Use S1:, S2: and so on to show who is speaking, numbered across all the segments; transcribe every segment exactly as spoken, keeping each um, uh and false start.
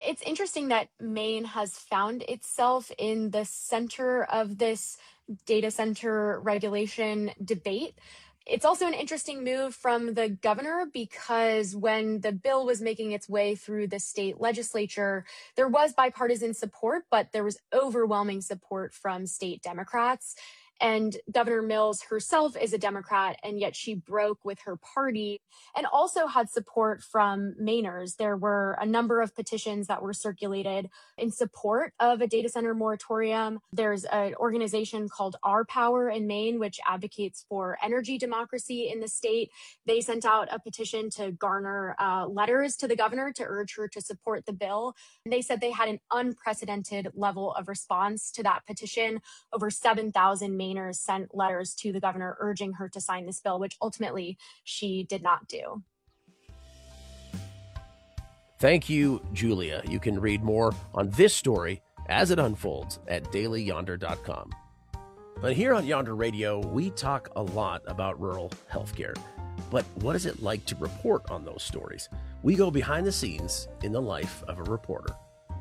S1: it's interesting that Maine has found itself in the center of this data center regulation debate. It's also an interesting move from the governor because when the bill was making its way through the state legislature, there was bipartisan support, but there was overwhelming support from state Democrats. And Governor Mills herself is a Democrat, and yet she broke with her party and also had support from Mainers. There were a number of petitions that were circulated in support of a data center moratorium. There's an organization called Our Power in Maine, which advocates for energy democracy in the state. They sent out a petition to garner uh, letters to the governor to urge her to support the bill. And they said they had an unprecedented level of response to that petition. Over seven thousand Mainers sent letters to the governor urging her to sign this bill, which ultimately she did not do.
S2: Thank you, Julia. You can read more on this story as it unfolds at daily yonder dot com. But here on Yonder Radio, we talk a lot about rural healthcare. But what is it like to report on those stories? We go behind the scenes in the life of a reporter.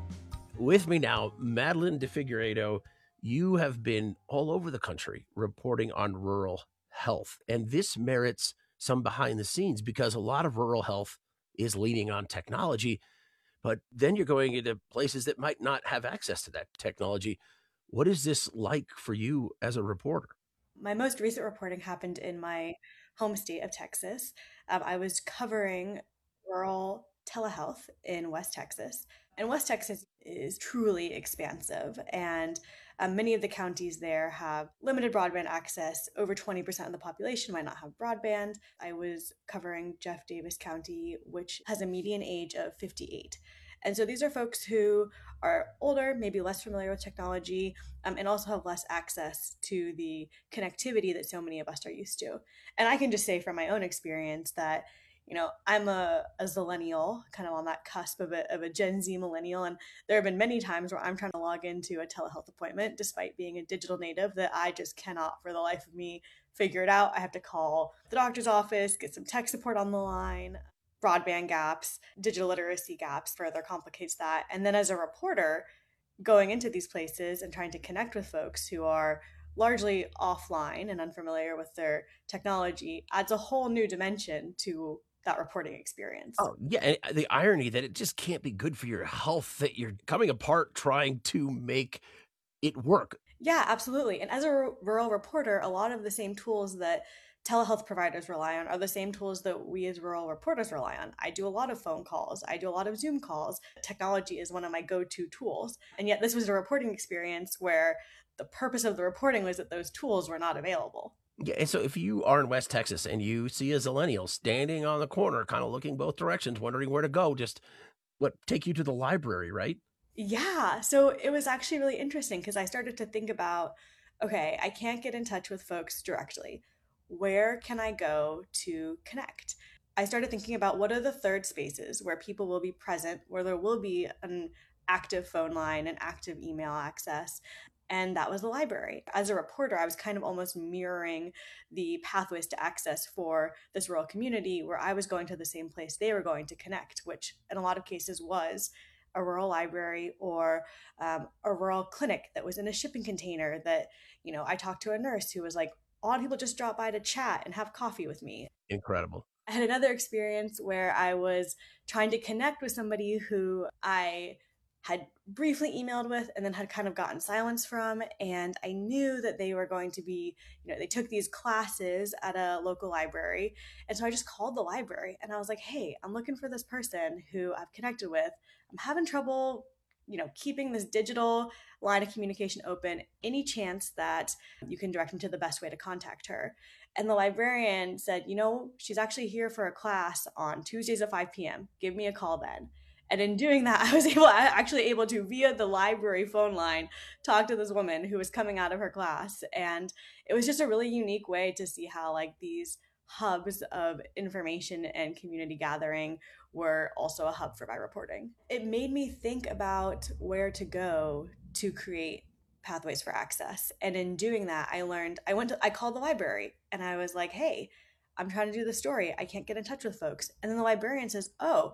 S2: With me now, Madeline DeFigueiredo. You have been all over the country reporting on rural health, and this merits some behind the scenes because a lot of rural health is leaning on technology, but then you're going into places that might not have access to that technology. What is this like for you as a reporter?
S3: My most recent reporting happened in my home state of Texas. Um, I was covering rural telehealth in West Texas. And West Texas is truly expansive, and um, many of the counties there have limited broadband access. Over twenty percent of the population might not have broadband. I was covering Jeff Davis County, which has a median age of fifty-eight. And so these are folks who are older, maybe less familiar with technology, um, and also have less access to the connectivity that so many of us are used to. And I can just say from my own experience that you know, I'm a, a zillennial, kind of on that cusp of a, of a Gen Z millennial. And there have been many times where I'm trying to log into a telehealth appointment, despite being a digital native, that I just cannot for the life of me figure it out. I have to call the doctor's office, get some tech support on the line. Broadband gaps, digital literacy gaps further complicates that. And then as a reporter, going into these places and trying to connect with folks who are largely offline and unfamiliar with their technology adds a whole new dimension to that reporting experience.
S2: Oh, yeah. And the irony that it just can't be good for your health that you're coming apart trying to make it work.
S3: Yeah, absolutely. And as a r- rural reporter, a lot of the same tools that telehealth providers rely on are the same tools that we as rural reporters rely on. I do a lot of phone calls. I do a lot of Zoom calls. Technology is one of my go-to tools. And yet this was a reporting experience where the purpose of the reporting was that those tools were not available.
S2: Yeah, and so if you are in West Texas and you see a zillennial standing on the corner, kind of looking both directions, wondering where to go, just what take you to the library, right?
S3: Yeah. So it was actually really interesting because I started to think about, okay, I can't get in touch with folks directly. Where can I go to connect? I started thinking about what are the third spaces where people will be present, where there will be an active phone line, an active email access. And that was the library. As a reporter, I was kind of almost mirroring the pathways to access for this rural community where I was going to the same place they were going to connect, which in a lot of cases was a rural library or um, a rural clinic that was in a shipping container that, you know, I talked to a nurse who was like, a lot of people just drop by to chat and have coffee with me.
S2: Incredible.
S3: I had another experience where I was trying to connect with somebody who I had briefly emailed with and then had kind of gotten silence from. And I knew that they were going to be, you know, they took these classes at a local library. And so I just called the library and I was like, hey, I'm looking for this person who I've connected with. I'm having trouble, you know, keeping this digital line of communication open. Any chance that you can direct me to the best way to contact her? And the librarian said, you know, she's actually here for a class on Tuesdays at five p.m. Give me a call then. And in doing that, I was able, actually able to, via the library phone line, talk to this woman who was coming out of her class. And it was just a really unique way to see how like these hubs of information and community gathering were also a hub for my reporting. It made me think about where to go to create pathways for access. And in doing that, I learned, I went to, I called the library and I was like, hey, I'm trying to do the story. I can't get in touch with folks. And then the librarian says, oh,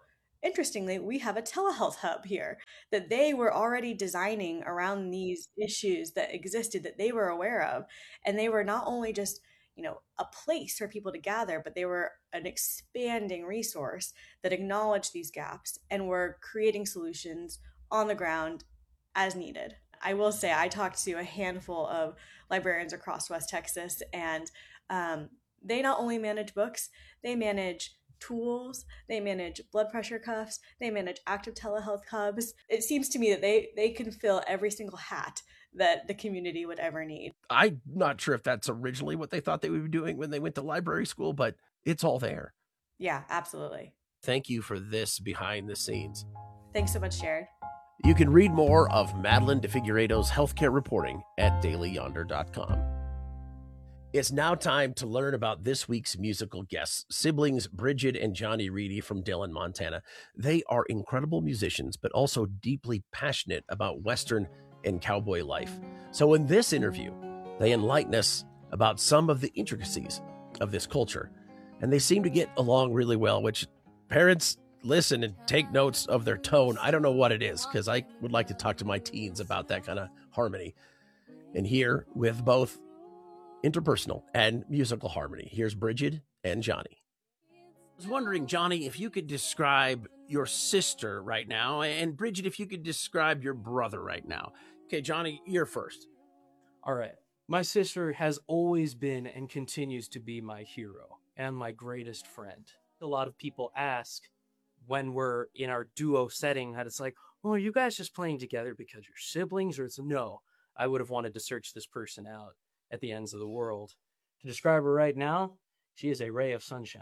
S3: interestingly, we have a telehealth hub here that they were already designing around these issues that existed that they were aware of. And they were not only just, you know, a place for people to gather, but they were an expanding resource that acknowledged these gaps and were creating solutions on the ground as needed. I will say I talked to a handful of librarians across West Texas, and um, they not only manage books, they manage tools, they manage blood pressure cuffs, they manage active telehealth hubs. It seems to me that they they can fill every single hat that the community would ever need.
S2: I'm not sure if that's originally what they thought they would be doing when they went to library school, but it's all there.
S3: Yeah, absolutely.
S2: Thank you for this behind the scenes.
S3: Thanks so much, Jared.
S2: You can read more of Madeline DeFigueiredo's healthcare reporting at daily yonder dot com. It's now time to learn about this week's musical guests, siblings Bridget and Johnny Reedy from Dillon, Montana. They are incredible musicians, but also deeply passionate about Western and cowboy life. So in this interview, they enlighten us about some of the intricacies of this culture, and they seem to get along really well, which parents listen and take notes of their tone. I don't know what it is, because I would like to talk to my teens about that kind of harmony. And here with both interpersonal and musical harmony, here's Bridget and Johnny. I was wondering, Johnny, if you could describe your sister right now, and Bridget, if you could describe your brother right now. Okay, Johnny, you're first.
S4: All right. My sister has always been and continues to be my hero and my greatest friend. A lot of people ask when we're in our duo setting that it's like, oh, are you guys just playing together because you're siblings? Or it's no, I would have wanted to search this person out at the ends of the world. To describe her right now, she is a ray of sunshine.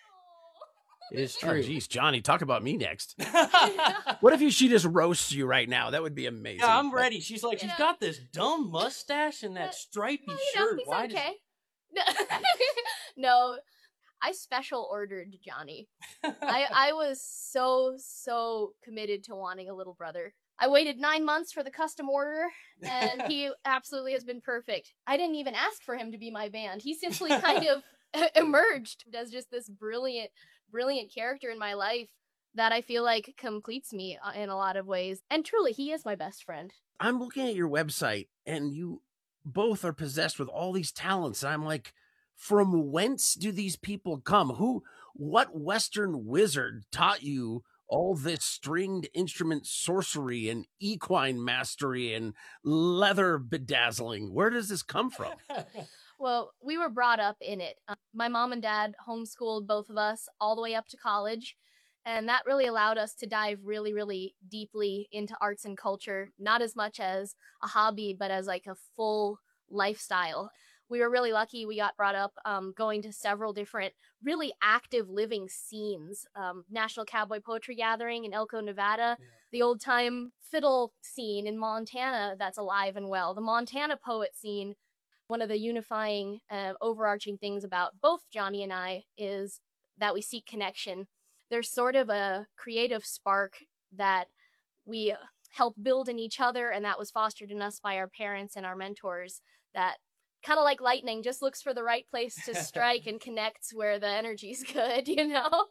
S4: It is true.
S2: Oh, geez, Johnny, talk about me next. What if you, she just roasts you right now? That would be amazing.
S4: Yeah, I'm ready. She's like, she's got this dumb mustache and that stripy
S5: well,
S4: shirt.
S5: Know, he's
S4: Why
S5: okay.
S4: does...
S5: No, I special ordered Johnny. I, I was so, so committed to wanting a little brother. I waited nine months for the custom order, and he absolutely has been perfect. I didn't even ask for him to be my band. He simply kind of emerged as just this brilliant, brilliant character in my life that I feel like completes me in a lot of ways. And truly, he is my best friend.
S2: I'm looking at your website, and you both are possessed with all these talents. And I'm like, from whence do these people come? Who, what Western wizard taught you all this stringed instrument sorcery and equine mastery and leather bedazzling? Where does this come from?
S5: Well, we were brought up in it. Uh, my mom and dad homeschooled both of us all the way up to college. And that really allowed us to dive really, really deeply into arts and culture, not as much as a hobby, but as like a full lifestyle. We were really lucky. We got brought up um, going to several different really active living scenes. Um, National Cowboy Poetry Gathering in Elko, Nevada. Yeah. The old time fiddle scene in Montana that's alive and well. The Montana poet scene. One of the unifying, uh, overarching things about both Johnny and I is that we seek connection. There's sort of a creative spark that we help build in each other, and that was fostered in us by our parents and our mentors, that kind of like lightning, just looks for the right place to strike and connects where the energy's good, you know?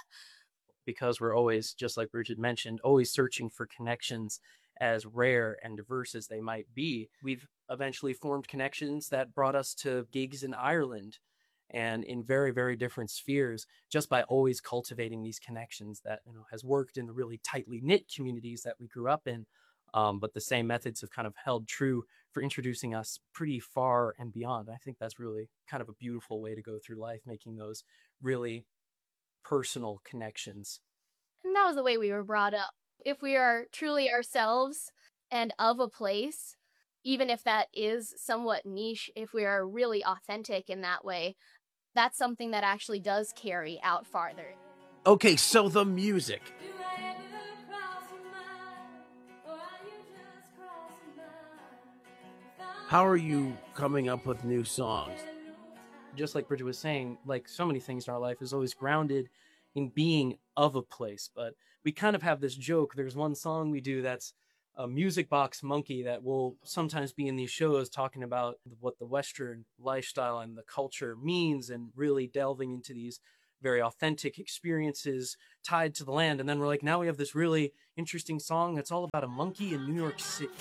S4: Because we're always, just like Bridget mentioned, always searching for connections, as rare and diverse as they might be. We've eventually formed connections that brought us to gigs in Ireland and in very, very different spheres, just by always cultivating these connections that, you know, has worked in the really tightly knit communities that we grew up in. Um, but the same methods have kind of held true for introducing us pretty far and beyond. I think that's really kind of a beautiful way to go through life, making those really personal connections.
S5: And that was the way we were brought up. If we are truly ourselves and of a place, even if that is somewhat niche, if we are really authentic in that way, that's something that actually does carry out farther.
S2: Okay, so the music. How are you coming up with new songs?
S4: Just like Bridget was saying, like so many things in our life is always grounded in being of a place. But we kind of have this joke. There's one song we do that's a music box monkey that will sometimes be in these shows talking about what the Western lifestyle and the culture means, and really delving into these very authentic experiences tied to the land. And then we're like, now we have this really interesting song that's all about a monkey in New York City.